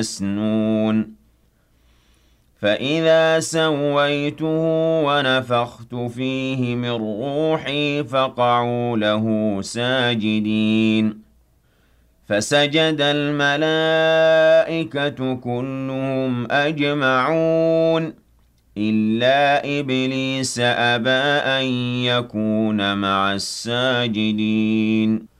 يسنون فإذا سويته ونفخت فيه من روحي فقعوا له ساجدين فسجد الملائكة كلهم أجمعون إلا إبليس أبى أن يكون مع الساجدين